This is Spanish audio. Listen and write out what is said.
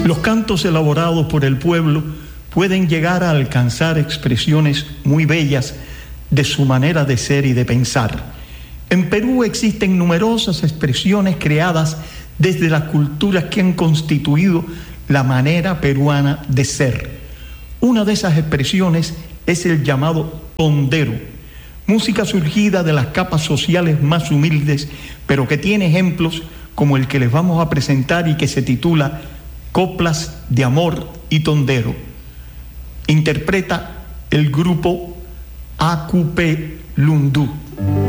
Los cantos elaborados por el pueblo pueden llegar a alcanzar expresiones muy bellas de su manera de ser y de pensar. En Perú existen numerosas expresiones creadas desde las culturas que han constituido la manera peruana de ser. Una de esas expresiones es el llamado tondero, música surgida de las capas sociales más humildes, pero que tiene ejemplos como el que les vamos a presentar y que se titula Coplas de Amor y Tondero. Interpreta el grupo AQP Lundú.